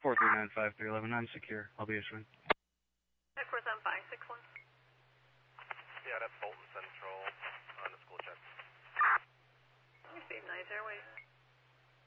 4395311. I'm secure. I'll be issuing. 47561. Yeah, that's Bolton Center.